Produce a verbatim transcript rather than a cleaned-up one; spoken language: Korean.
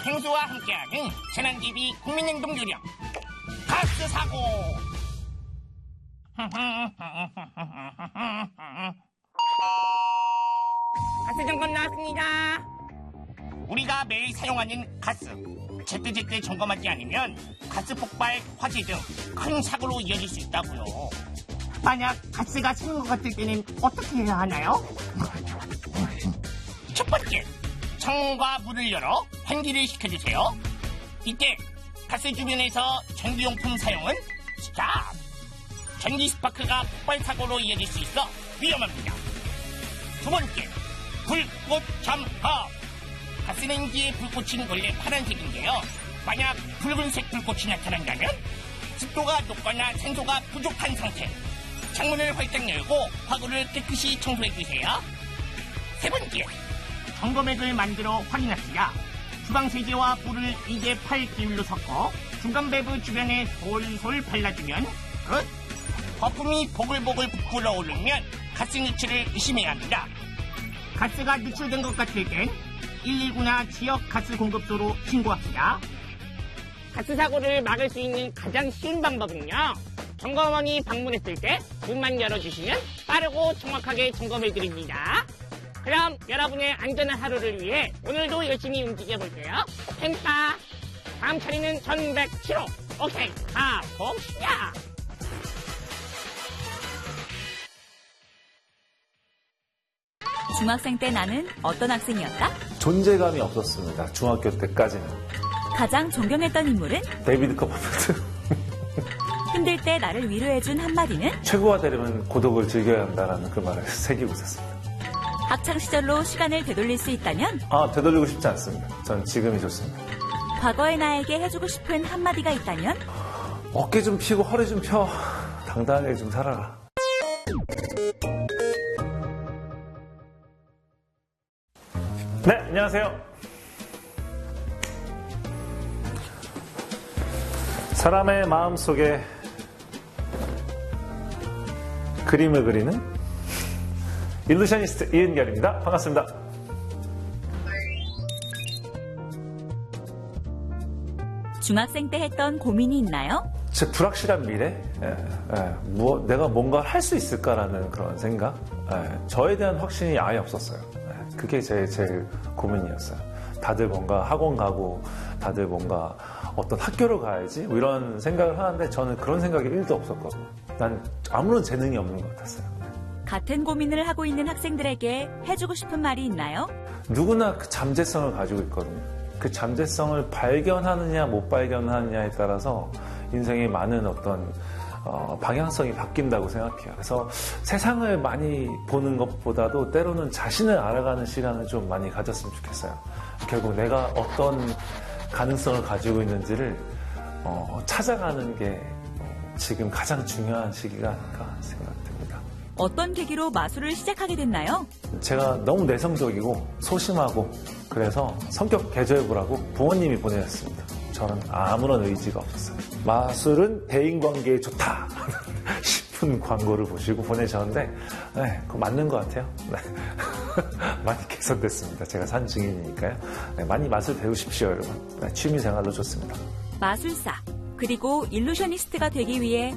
펭수와 함께하는 재난기비 국민행동 요령 가스 사고. 가스 점검 나왔습니다. 우리가 매일 사용하는 가스 제때제때 점검하지 않으면 가스 폭발, 화재 등 큰 사고로 이어질 수 있다고요. 만약 가스가 새는 것 같을 때는 어떻게 해야 하나요? 첫 번째, 창문과 문을 열어 환기를 시켜주세요. 이때 가스 주변에서 전기용품 사용은 스탑! 전기 스파크가 폭발 사고로 이어질 수 있어 위험합니다. 두 번째, 불꽃 점검. 가스레인지의 불꽃은 원래 파란색인데요. 만약 붉은색 불꽃이 나타난다면 습도가 높거나 산소가 부족한 상태. 창문을 활짝 열고 화구를 깨끗이 청소해주세요. 세 번째, 점검액을 만들어 확인합시다. 주방세제와 물을 이 대 팔 비율로 섞어 중간 밸브 주변에 솔솔 발라주면 끝! 거품이 보글보글 불어오르면 가스 누출을 의심해야 합니다. 가스가 누출된 것 같을 땐 일일구나 지역 가스 공급소로 신고합시다. 가스 사고를 막을 수 있는 가장 쉬운 방법은요, 점검원이 방문했을 때 문만 열어주시면 빠르고 정확하게 점검해드립니다. 그럼 여러분의 안전한 하루를 위해 오늘도 열심히 움직여볼게요. 팽빠! 다음 차례는 천백칠 호. 오케이, 가봅시다! 중학생 때 나는 어떤 학생이었다? 존재감이 없었습니다. 중학교 때까지는. 가장 존경했던 인물은? 데이비드 커퍼필드. 힘들 때 나를 위로해준 한마디는? 최고가 되려면 고독을 즐겨야 한다라는 그 말을 새기고 있었습니다. 학창시절로 시간을 되돌릴 수 있다면? 아, 되돌리고 싶지 않습니다. 전 지금이 좋습니다. 과거의 나에게 해주고 싶은 한마디가 있다면? 어깨 좀 펴고 허리 좀 펴. 당당하게 좀 살아라. 네, 안녕하세요. 사람의 마음속에 그림을 그리는 일루셔니스트 이은결입니다. 반갑습니다. 중학생 때 했던 고민이 있나요? 제 불확실한 미래? 예, 예, 뭐, 내가 뭔가 할 수 있을까라는 그런 생각? 예, 저에 대한 확신이 아예 없었어요. 예, 그게 제, 제일 고민이었어요. 다들 뭔가 학원 가고, 다들 뭔가 어떤 학교를 가야지? 뭐 이런 생각을 하는데 저는 그런 생각이 일도 없었거든요. 난 아무런 재능이 없는 것 같았어요. 같은 고민을 하고 있는 학생들에게 해주고 싶은 말이 있나요? 누구나 그 잠재성을 가지고 있거든요. 그 잠재성을 발견하느냐 못 발견하느냐에 따라서 인생의 많은 어떤 어, 방향성이 바뀐다고 생각해요. 그래서 세상을 많이 보는 것보다도 때로는 자신을 알아가는 시간을 좀 많이 가졌으면 좋겠어요. 결국 내가 어떤 가능성을 가지고 있는지를 어, 찾아가는 게 지금 가장 중요한 시기가 아닐까 생각됩니다. 어떤 계기로 마술을 시작하게 됐나요? 제가 너무 내성적이고 소심하고 그래서 성격 개조해보라고 부모님이 보내셨습니다. 저는 아무런 의지가 없었어요. 마술은 대인관계에 좋다 싶은 광고를 보시고 보내셨는데 네, 그거 맞는 것 같아요. 네. 많이 개선됐습니다. 제가 산 증인이니까요. 네, 많이 마술 배우십시오, 여러분. 네, 취미생활로 좋습니다. 마술사, 그리고 일루셔니스트가 되기 위해